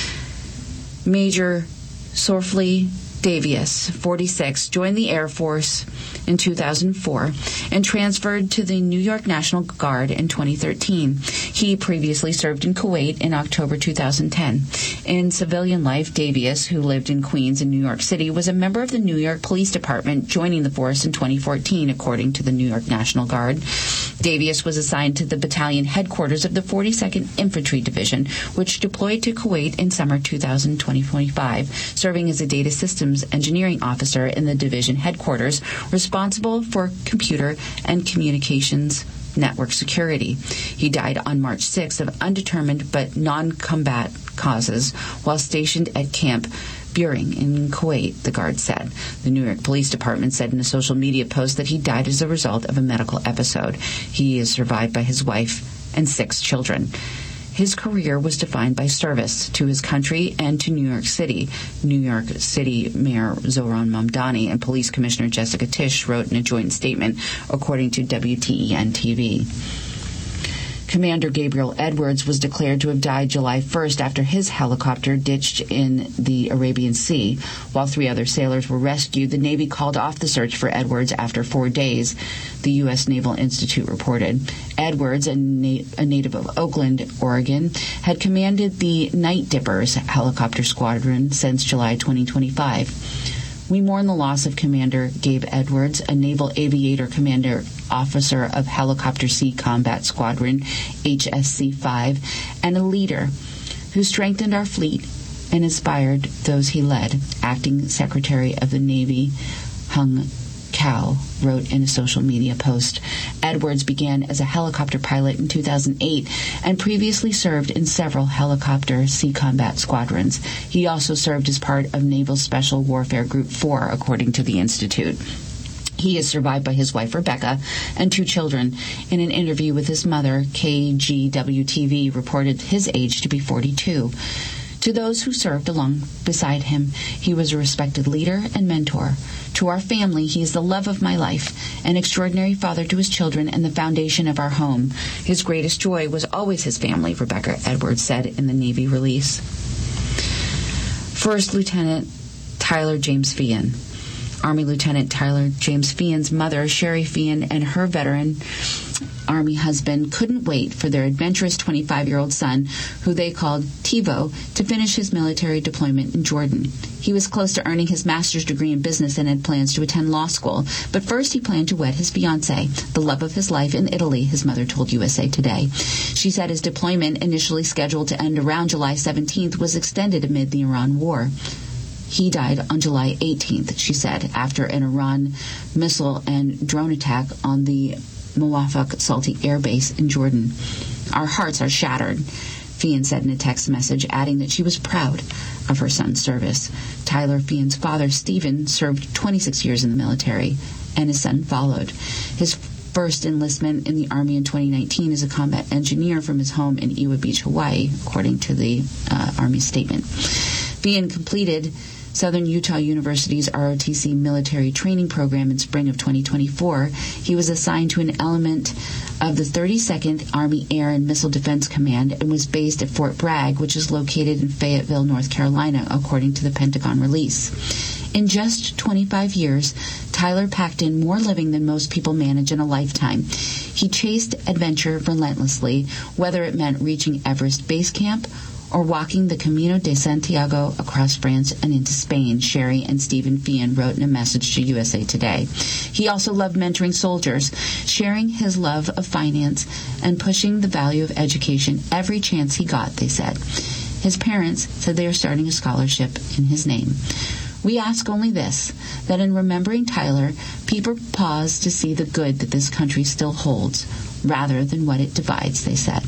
Major Sorfley Davies, 46, joined the Air Force in 2004 and transferred to the New York National Guard in 2013. He previously served in Kuwait in October 2010. In civilian life, Davies, who lived in Queens and New York City, was a member of the New York Police Department, joining the force in 2014, according to the New York National Guard. Davies was assigned to the battalion headquarters of the 42nd Infantry Division, which deployed to Kuwait in summer 2025, serving as a data systems engineering officer in the division headquarters, responsible for computer and communications network security. He died on March 6th of undetermined but non-combat causes while stationed at Camp Buehring in Kuwait, the Guard said. The New York Police Department said in a social media post that he died as a result of a medical episode. He is survived by his wife and 6 children. His career was defined by service to his country and to New York City. New York City Mayor Zohran Mamdani and Police Commissioner Jessica Tisch wrote in a joint statement, according to WTEN-TV. Commander Gabriel Edwards was declared to have died July 1st after his helicopter ditched in the Arabian Sea. While 3 other sailors were rescued, the Navy called off the search for Edwards after 4 days, the U.S. Naval Institute reported. Edwards, a native of Oakland, Oregon, had commanded the Night Dippers helicopter squadron since July 2025. We mourn the loss of Commander Gabe Edwards, a naval aviator commander officer of Helicopter Sea Combat Squadron, HSC-5, and a leader who strengthened our fleet and inspired those he led, Acting Secretary of the Navy Hung Cao wrote in a social media post. Edwards began as a helicopter pilot in 2008 and previously served in several helicopter sea combat squadrons. He also served as part of Naval Special Warfare Group 4, according to the Institute. He is survived by his wife, Rebecca, and 2 children. In an interview with his mother, KGW-TV reported his age to be 42. To those who served along beside him, he was a respected leader and mentor. To our family, he is the love of my life, an extraordinary father to his children, and the foundation of our home. His greatest joy was always his family, Rebecca Edwards said in the Navy release. First Lieutenant Tyler James Feehan. Army Lieutenant Tyler James Feehan's mother, Sherry Feehan, and her veteran Army husband couldn't wait for their adventurous 25-year-old son, who they called TiVo, to finish his military deployment in Jordan. He was close to earning his master's degree in business and had plans to attend law school. But first he planned to wed his fiancée, the love of his life, in Italy, his mother told USA Today. She said his deployment, initially scheduled to end around July 17th, was extended amid the Iran war. He died on July 18th, she said, after an Iran missile and drone attack on the Muwafaq Salti Air Base in Jordan. Our hearts are shattered, Feehan said in a text message, adding that she was proud of her son's service. Tyler Feehan's father, Stephen, served 26 years in the military, and his son followed. His first enlistment in the Army in 2019 as a combat engineer from his home in Iwa Beach, Hawaii, according to the Army statement. Feehan completed Southern Utah University's ROTC military training program in spring of 2024. He was assigned to an element of the 32nd Army Air and Missile Defense Command and was based at Fort Bragg, which is located in Fayetteville, North Carolina, according to the Pentagon release. In just 25 years, Tyler packed in more living than most people manage in a lifetime. He chased adventure relentlessly, whether it meant reaching Everest Base Camp or walking the Camino de Santiago across France and into Spain, Sherry and Stephen Feehan wrote in a message to USA Today. He also loved mentoring soldiers, sharing his love of finance, and pushing the value of education every chance he got, they said. His parents said they are starting a scholarship in his name. We ask only this, that in remembering Tyler, people pause to see the good that this country still holds, rather than what it divides, they said.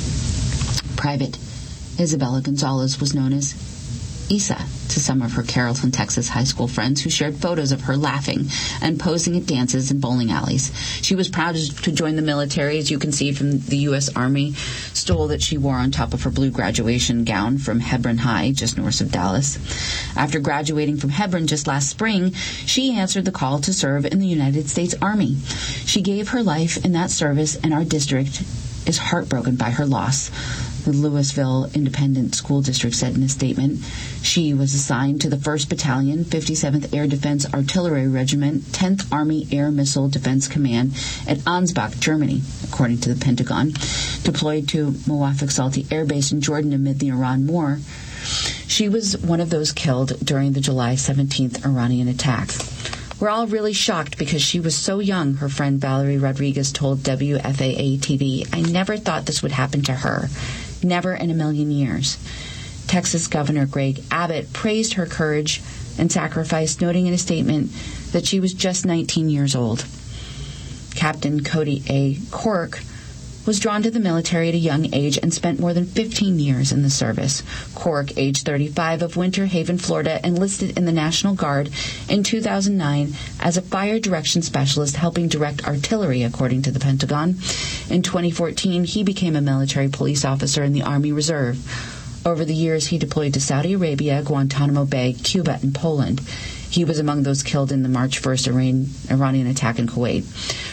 Private Isabella Gonzalez was known as Isa to some of her Carrollton, Texas high school friends who shared photos of her laughing and posing at dances and bowling alleys. She was proud to join the military, as you can see from the U.S. Army stole that she wore on top of her blue graduation gown from Hebron High, just north of Dallas. After graduating from Hebron just last spring, she answered the call to serve in the United States Army. She gave her life in that service, and our district is heartbroken by her loss, the Louisville Independent School District said in a statement. She was assigned to the 1st Battalion, 57th Air Defense Artillery Regiment, 10th Army Air Missile Defense Command at Ansbach, Germany, according to the Pentagon. Deployed to Muwafaq Salti Air Base in Jordan amid the Iran war, she was one of those killed during the July 17th Iranian attack. We're all really shocked because she was so young, her friend Valerie Rodriguez told WFAA-TV. I never thought this would happen to her. Never in a million years. Texas Governor Greg Abbott praised her courage and sacrifice, noting in a statement that she was just 19 years old. Captain Cody A. Cork was drawn to the military at a young age and spent more than 15 years in the service. Cork, age 35, of Winter Haven, Florida, enlisted in the National Guard in 2009 as a fire direction specialist helping direct artillery, according to the Pentagon. In 2014, he became a military police officer in the Army Reserve. Over the years, he deployed to Saudi Arabia, Guantanamo Bay, Cuba, and Poland. He was among those killed in the March 1st Iranian attack in Kuwait.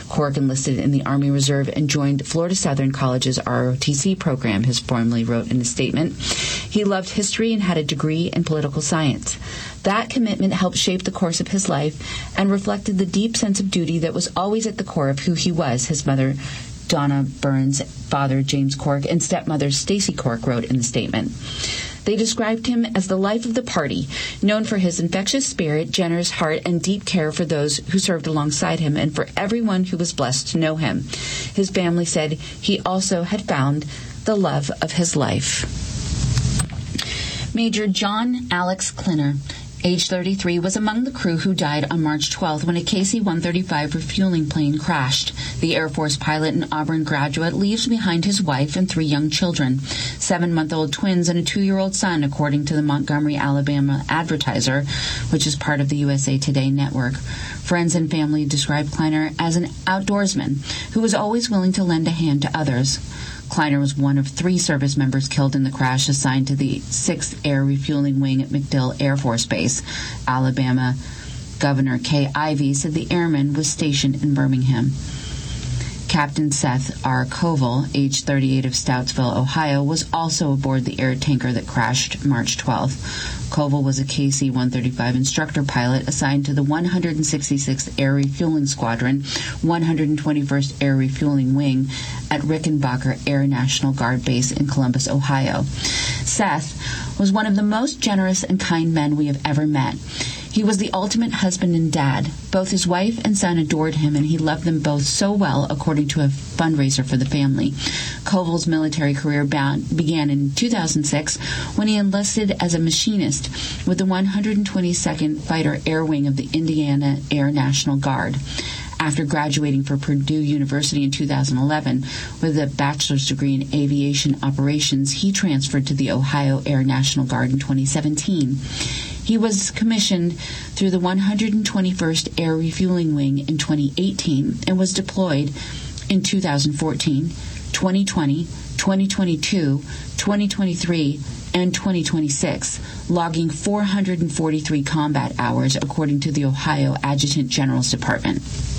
Cork enlisted in the Army Reserve and joined Florida Southern College's ROTC program, his formerly wrote in a statement. He loved history and had a degree in political science. That commitment helped shape the course of his life and reflected the deep sense of duty that was always at the core of who he was, his mother, Donna Burns, father, James Cork, and stepmother, Stacy Cork, wrote in the statement. They described him as the life of the party, known for his infectious spirit, generous heart, and deep care for those who served alongside him and for everyone who was blessed to know him. His family said he also had found the love of his life. Major John Alex Klinner, age 33, was among the crew who died on March 12th when a KC-135 refueling plane crashed. The Air Force pilot and Auburn graduate leaves behind his wife and 3 young children, 7-month-old twins and a 2-year-old son, according to the Montgomery, Alabama Advertiser, which is part of the USA Today network. Friends and family described Kleiner as an outdoorsman who was always willing to lend a hand to others. Kleiner was one of 3 service members killed in the crash assigned to the 6th Air Refueling Wing at MacDill Air Force Base. Alabama Governor Kay Ivey said the airman was stationed in Birmingham. Captain Seth R. Koval, age 38, of Stoutsville, Ohio, was also aboard the air tanker that crashed March 12th. Koval was a KC-135 instructor pilot assigned to the 166th Air Refueling Squadron, 121st Air Refueling Wing at Rickenbacker Air National Guard Base in Columbus, Ohio. Seth was one of the most generous and kind men we have ever met. He was the ultimate husband and dad. Both his wife and son adored him, and he loved them both so well, according to a fundraiser for the family. Koval's military career began in 2006 when he enlisted as a machinist with the 122nd Fighter Air Wing of the Indiana Air National Guard. After graduating from Purdue University in 2011 with a bachelor's degree in aviation operations, he transferred to the Ohio Air National Guard in 2017. He was commissioned through the 121st Air Refueling Wing in 2018 and was deployed in 2014, 2020, 2022, 2023, and 2026, logging 443 combat hours, according to the Ohio Adjutant General's Department.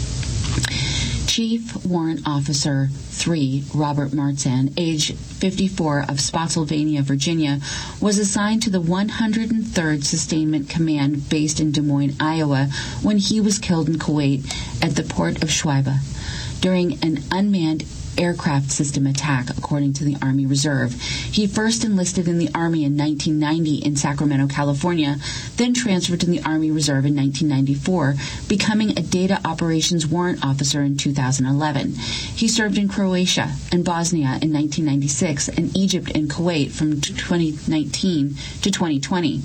Chief Warrant Officer 3, Robert Martzan, age 54, of Spotsylvania, Virginia, was assigned to the 103rd Sustainment Command based in Des Moines, Iowa, when he was killed in Kuwait at the port of Shuaibah during an unmanned aircraft system attack, according to the Army Reserve. He first enlisted in the Army in 1990 in Sacramento, California, then transferred to the Army Reserve in 1994, becoming a Data Operations Warrant Officer in 2011. He served in Croatia and Bosnia in 1996 and Egypt and Kuwait from 2019 to 2020.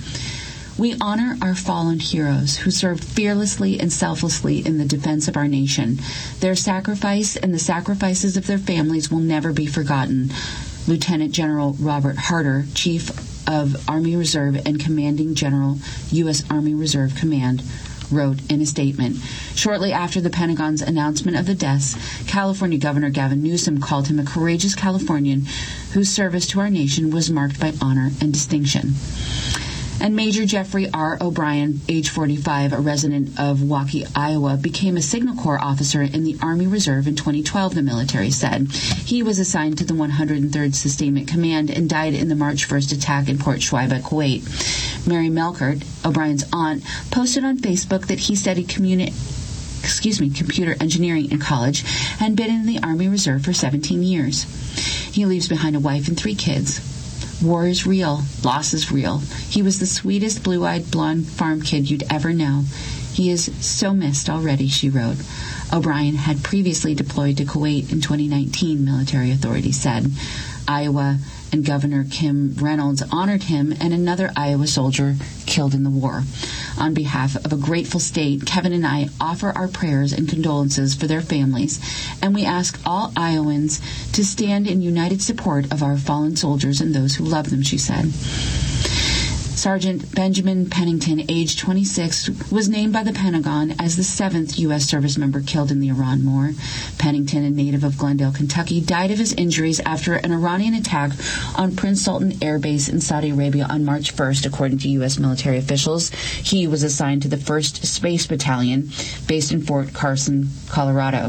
We honor our fallen heroes who served fearlessly and selflessly in the defense of our nation. Their sacrifice and the sacrifices of their families will never be forgotten. Lieutenant General Robert Harder, Chief of Army Reserve and Commanding General, U.S. Army Reserve Command, wrote in a statement. Shortly after the Pentagon's announcement of the deaths, California Governor Gavin Newsom called him a courageous Californian whose service to our nation was marked by honor and distinction. And Major Jeffrey R. O'Brien, age 45, a resident of Waukee, Iowa, became a Signal Corps officer in the Army Reserve in 2012, the military said. He was assigned to the 103rd Sustainment Command and died in the March 1st attack in Port Shuaibah, Kuwait. Mary Melkert, O'Brien's aunt, posted on Facebook that he studied computer engineering in college and been in the Army Reserve for 17 years. He leaves behind a wife and 3 kids. War is real. Loss is real. He was the sweetest blue-eyed blonde farm kid you'd ever know. He is so missed already, she wrote. O'Brien had previously deployed to Kuwait in 2019, military authorities said. Iowa and Governor Kim Reynolds honored him and another Iowa soldier killed in the war. On behalf of a grateful state, Kevin and I offer our prayers and condolences for their families, and we ask all Iowans to stand in united support of our fallen soldiers and those who love them, she said. Sergeant Benjamin Pennington, age 26, was named by the Pentagon as the 7th U.S. service member killed in the Iran war. Pennington, a native of Glendale, Kentucky, died of his injuries after an Iranian attack on Prince Sultan Air Base in Saudi Arabia on March 1st, according to U.S. military officials. He was assigned to the 1st Space Battalion, based in Fort Carson, Colorado.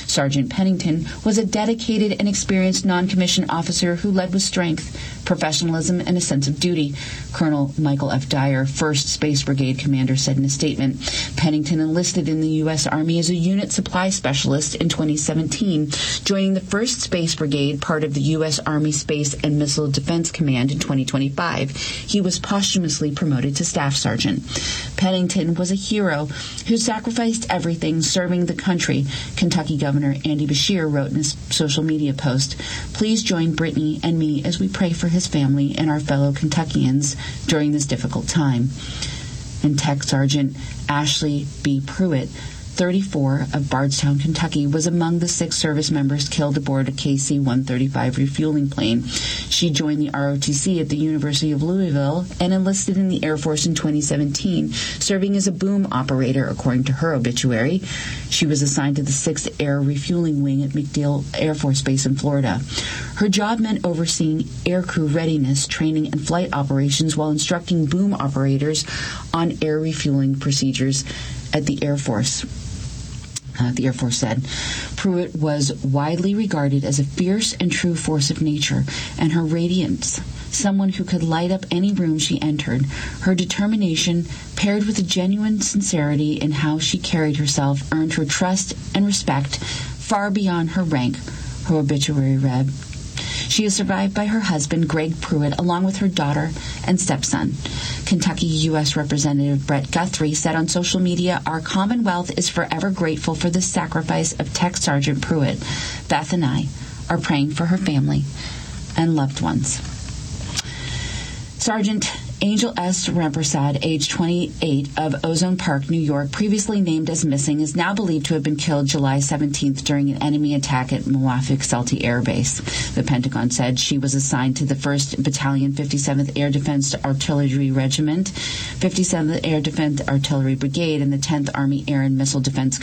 Sergeant Pennington was a dedicated and experienced non-commissioned officer who led with strength, professionalism, and a sense of duty. Colonel Michael F. Dyer, 1st Space Brigade commander, said in a statement, Pennington enlisted in the U.S. Army as a unit supply specialist in 2017, joining the 1st Space Brigade, part of the U.S. Army Space and Missile Defense Command in 2025. He was posthumously promoted to staff sergeant. Pennington was a hero who sacrificed everything serving the country, Kentucky Governor Andy Beshear wrote in his social media post. Please join Brittany and me as we pray for his family and our fellow Kentuckians during this difficult time. And Tech Sergeant Ashley B. Pruitt, 34, of Bardstown, Kentucky, was among the 6 service members killed aboard a KC-135 refueling plane. She joined the ROTC at the University of Louisville and enlisted in the Air Force in 2017, serving as a boom operator, according to her obituary. She was assigned to the 6th Air Refueling Wing at MacDill Air Force Base in Florida. Her job meant overseeing aircrew readiness, training, and flight operations while instructing boom operators on air refueling procedures at the Air Force. The Air Force said. Pruitt was widely regarded as a fierce and true force of nature, and her radiance, someone who could light up any room she entered. Her determination, paired with a genuine sincerity in how she carried herself, earned her trust and respect far beyond her rank, her obituary read. She is survived by her husband, Greg Pruitt, along with her daughter and stepson. Kentucky U.S. Representative Brett Guthrie said on social media, "Our Commonwealth is forever grateful for the sacrifice of Tech Sergeant Pruitt. Beth and I are praying for her family and loved ones." Sergeant Angel S. Rampersad, age 28, of Ozone Park, New York, previously named as missing, is now believed to have been killed July 17th during an enemy attack at Mowaffaq-Salty Air Base. The Pentagon said she was assigned to the 1st Battalion, 57th Air Defense Artillery Regiment, 57th Air Defense Artillery Brigade, and the 10th Army Air and Missile Defense